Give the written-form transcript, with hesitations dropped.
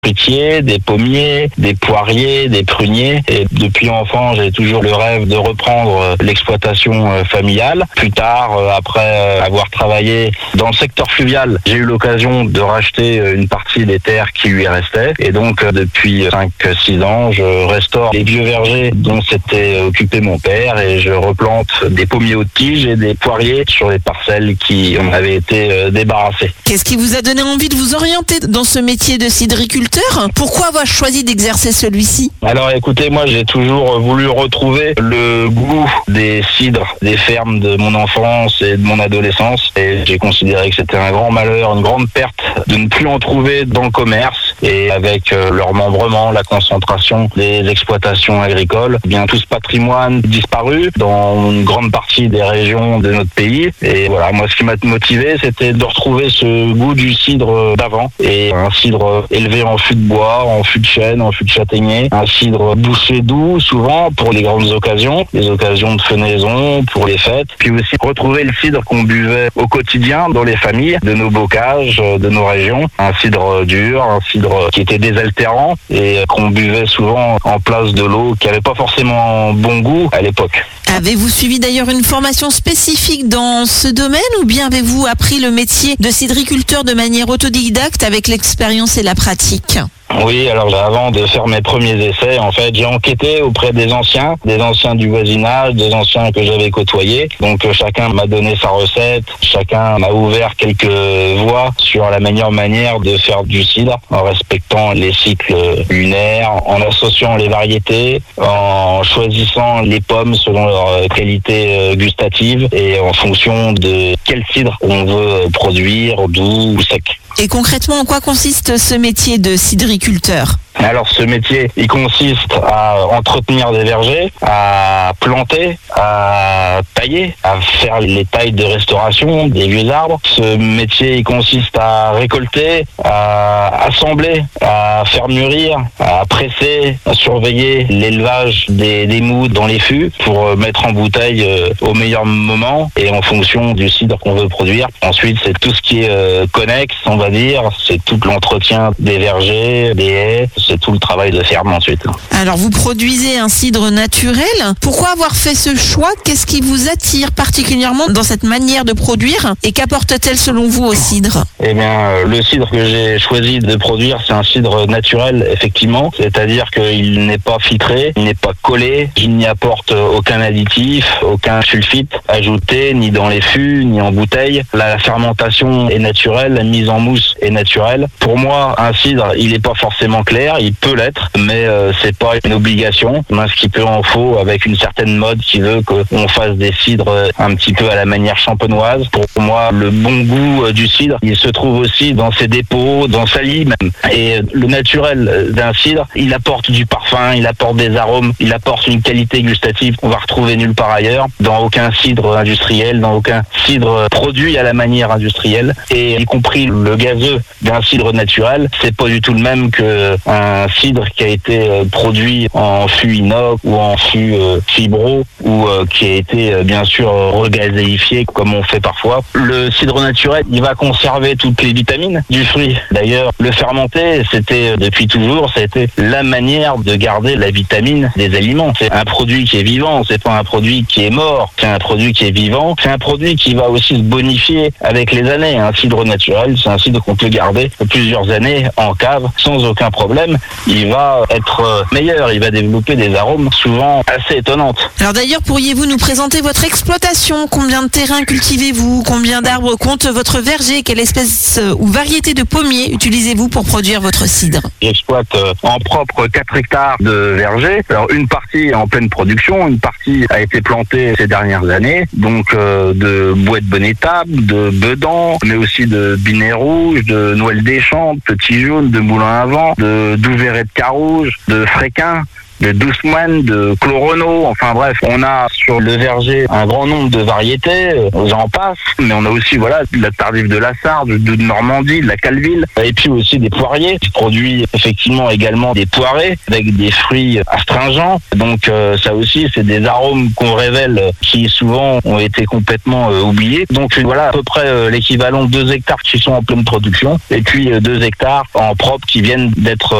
fruitiers, des pommiers, des poiriers, des pruniers. Et depuis enfant, j'ai toujours le rêve de reprendre l'exploitation familiale. Plus tard, après avoir travaillé dans le secteur fluvial, j'ai eu l'occasion de racheter une partie des terres qui lui restaient. Et donc, depuis 5-6 ans, je restaure les vieux vergers dont s'était occupé mon père et je replante des pommiers haute tige et des poiriers sur les parcelles qui en avaient été débarrassées. Qu'est-ce qui vous a donné envie de vous orienter dans ce métier de cidriculteur ? Pourquoi avoir choisi d'exercer celui-ci ? Alors écoutez, moi j'ai toujours voulu retrouver le goût des cidres, des fermes de mon enfance et de mon adolescence. Et j'ai considéré que c'était un grand malheur, une grande perte de ne plus en trouver dans le commerce. Et avec leur remembrement, la concentration des exploitations agricoles, eh bien tout ce patrimoine disparu dans une grande partie des régions de notre pays. Et voilà, moi ce qui m'a motivé, c'était de retrouver ce goût du cidre d'avant. Et un cidre élevé en fût de bois, en fût de chêne, en fût de châtaignier. Un cidre bouché doux, souvent pour les grandes occasions, les occasions de fenaison, pour les fêtes. Puis aussi retrouver le cidre qu'on buvait au quotidien dans les familles, de nos bocages, de nos régions. Un cidre dur, un cidre qui était désaltérant et qu'on buvait souvent en place de l'eau qui n'avait pas forcément bon goût à l'époque. Avez-vous suivi d'ailleurs une formation spécifique dans ce domaine ou bien avez-vous appris le métier de cidriculteur de manière autodidacte avec l'expérience et la pratique ? Oui, alors avant de faire mes premiers essais, en fait, j'ai enquêté auprès des anciens du voisinage, des anciens que j'avais côtoyés. Donc chacun m'a donné sa recette, chacun m'a ouvert quelques voies sur la meilleure manière de faire du cidre, en respectant les cycles lunaires, en associant les variétés, en choisissant les pommes selon leur qualité gustative et en fonction de quel cidre on veut produire, doux ou sec. Et concrètement, en quoi consiste ce métier de cidriculteur ? Alors ce métier, il consiste à entretenir des vergers, à planter, à tailler, à faire les tailles de restauration des vieux arbres. Ce métier, il consiste à récolter, à assembler, à faire mûrir, à presser, à surveiller l'élevage des mous dans les fûts pour mettre en bouteille au meilleur moment et en fonction du cidre qu'on veut produire. Ensuite, c'est tout ce qui est connexe, on va dire. C'est tout l'entretien des vergers, des haies. C'est tout le travail de ferme ensuite. Alors vous produisez un cidre naturel. Pourquoi avoir fait ce choix ? Qu'est-ce qui vous attire particulièrement dans cette manière de produire ? Et qu'apporte-t-elle selon vous au cidre ? Eh bien, le cidre que j'ai choisi de produire, c'est un cidre naturel, effectivement. C'est-à-dire qu'il n'est pas filtré, il n'est pas collé, il n'y apporte aucun additif, aucun sulfite ajouté, ni dans les fûts, ni en bouteille. La fermentation est naturelle, la mise en mousse est naturelle. Pour moi, un cidre, il n'est pas forcément clair, il peut l'être, mais c'est pas une obligation. Un petit peu en faux avec une certaine mode qui veut qu'on fasse des cidres un petit peu à la manière champenoise. Pour moi, le bon goût du cidre, il se trouve aussi dans ses dépôts, dans sa lie même. Et le naturel d'un cidre, il apporte du parfum, il apporte des arômes, il apporte une qualité gustative qu'on va retrouver nulle part ailleurs, dans aucun cidre industriel, dans aucun cidre produit à la manière industrielle. Et y compris le gazeux d'un cidre naturel, c'est pas du tout le même que un cidre qui a été produit en fût inox ou en fût fibro ou qui a été bien sûr regazéifié comme on fait parfois. Le cidre naturel, il va conserver toutes les vitamines du fruit. D'ailleurs, le fermenté, c'était depuis toujours, c'était la manière de garder la vitamine des aliments. C'est un produit qui est vivant, c'est pas un produit qui est mort, c'est un produit qui est vivant, c'est un produit qui va aussi se bonifier avec les années. Un cidre naturel, c'est un cidre qu'on peut garder plusieurs années en cave sans aucun problème. Il va être meilleur, il va développer des arômes souvent assez étonnantes. Alors d'ailleurs, pourriez-vous nous présenter votre exploitation ? Combien de terrain cultivez-vous ? Combien d'arbres compte votre verger ? Quelle espèce ou variété de pommiers utilisez-vous pour produire votre cidre ? J'exploite en propre 4 hectares de verger. Alors une partie est en pleine production, une partie a été plantée ces dernières années, donc de bois de bonnétable, de bedans, mais aussi de binet rouge, de noël des champs, de petits jaunes, de moulins à vent, de douveret de carouge, de fréquin, de Douce Moine, de Clos Renault. Enfin bref, on a sur le verger un grand nombre de variétés, j'en passe. Mais on a aussi de la Tardive de la Sarre, de Normandie, de la Calville, et puis aussi des poiriers. Je produis effectivement également des poirées avec des fruits astringents. Donc ça aussi, c'est des arômes qu'on révèle qui souvent ont été complètement oubliés. Donc à peu près l'équivalent de 2 hectares qui sont en pleine production et puis 2 hectares en propre qui viennent d'être